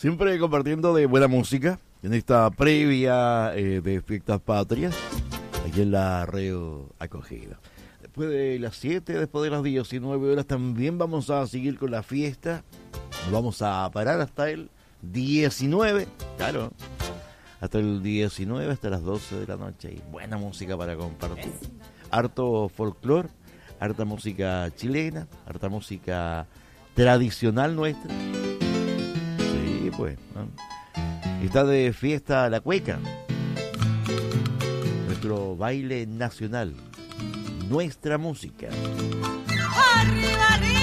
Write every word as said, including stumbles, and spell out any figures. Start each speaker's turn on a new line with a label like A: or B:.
A: Siempre compartiendo de buena música en esta previa eh, de Fiestas Patrias, aquí en la Radio Acogida. Después de las siete, después de las diecinueve horas, también vamos a seguir con la fiesta. Nos vamos a parar hasta el diecinueve, claro, hasta el diecinueve, hasta las doce de la noche. Y buena música para compartir. Harto folclore, harta música chilena, harta música tradicional nuestra. Sí, pues, ¿no? Está de fiesta la cueca, nuestro baile nacional, nuestra música.
B: Arriba, arriba.